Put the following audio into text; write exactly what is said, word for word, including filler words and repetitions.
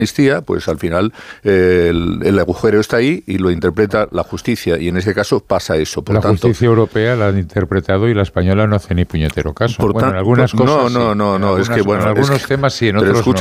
amnistía, pues al final eh, el, el agujero está ahí y lo interpreta la justicia, y en ese caso pasa eso. Por la tanto, justicia europea la han interpretado y la española no hace ni puñetero caso. Por bueno, tan, en algunas por, cosas no, no, sí. no, en no, algunas, es que bueno, en algunos es que, temas sí, en pero otros escucha, no.